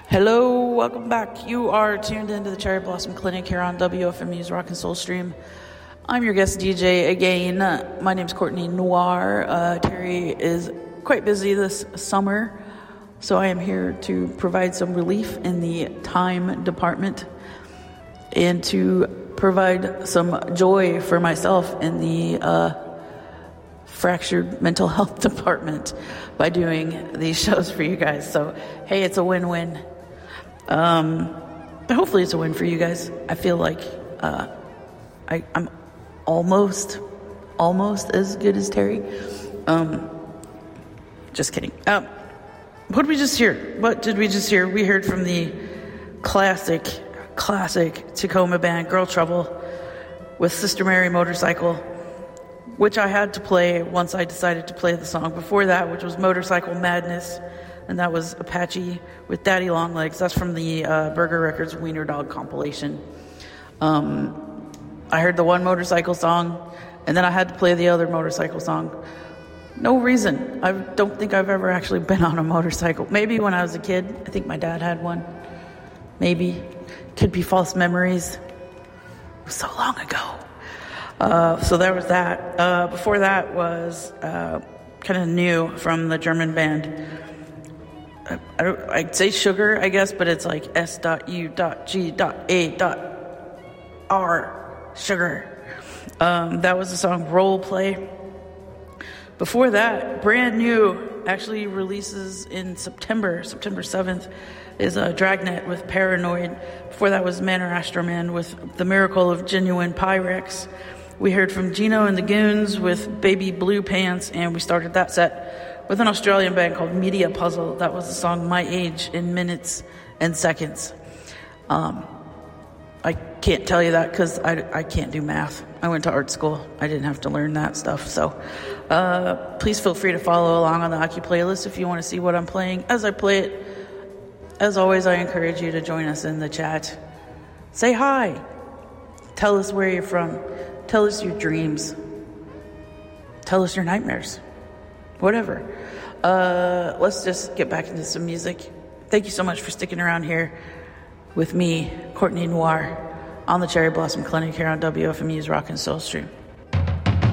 Hello, welcome back. You are tuned into the Cherry Blossom Clinic here on WFMU's Rock and Soul Stream. I'm your guest DJ again. My name's Courtney Noir. Terry is quite busy this summer, so I am here to provide some relief in the time department and to provide some joy for myself in the fractured mental health department by doing these shows for you guys. So, hey, it's a win-win. But hopefully it's a win for you guys. I feel like I'm almost as good as Terry. Just kidding. What did we just hear? We heard from the classic Tacoma band Girl Trouble with Sister Mary Motorcycle, which I had to play once I decided to play the song before that, which was Motorcycle Madness, and that was Apache with Daddy Long Legs. That's from the Burger Records Wiener Dog compilation. I heard the one motorcycle song, and then I had to play the other motorcycle song. No reason. I don't think I've ever actually been on a motorcycle. Maybe when I was a kid. I think my dad had one. Maybe. Could be false memories. It was so long ago. So there was that. Before that was kind of new from the German band. I'd say Sugar, I guess, but it's like S.U.G.A.R. Sugar. That was the song Role Play. Before that, brand new, actually releases in September 7th, is Dragnet with Paranoid. Before that was Man or Astroman with The Miracle of Genuine Pyrex. We heard from Gino and the Goons with Baby Blue Pants, and we started that set with an Australian band called Media Puzzle. That was the song My Age in Minutes and Seconds. I can't tell you that because I can't do math. I went to art school. I didn't have to learn that stuff. So please feel free to follow along on the Hockey playlist if you want to see what I'm playing as I play it. As always, I encourage you to join us in the chat. Say hi. Tell us where you're from. Tell us your dreams. Tell us your nightmares. Whatever. Let's just get back into some music. Thank you so much for sticking around here with me, Courtney Noir, on the Cherry Blossom Clinic here on WFMU's Rock and Soul Stream.